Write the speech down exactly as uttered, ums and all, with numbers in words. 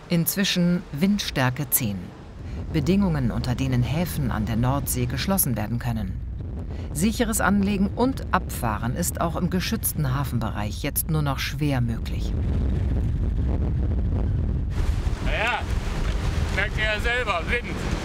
Inzwischen Windstärke zehn. Bedingungen, unter denen Häfen an der Nordsee geschlossen werden können. Sicheres Anlegen und Abfahren ist auch im geschützten Hafenbereich jetzt nur noch schwer möglich. Naja, merkt ihr ja selber, Wind.